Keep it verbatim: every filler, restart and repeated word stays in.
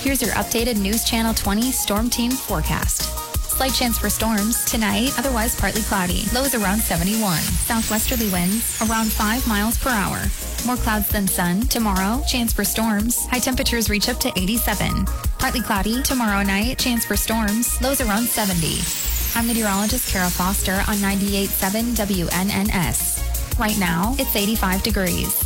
Here's your updated News Channel twenty Storm Team forecast. Slight chance for storms tonight, otherwise partly cloudy. Lows around seventy-one. Southwesterly winds around five miles per hour. More clouds than sun. Tomorrow, chance for storms. High temperatures reach up to eighty-seven. Partly cloudy. Tomorrow night, chance for storms. Lows around seventy. I'm meteorologist Kara Foster on ninety-eight point seven W N N S. Right now, it's eighty-five degrees.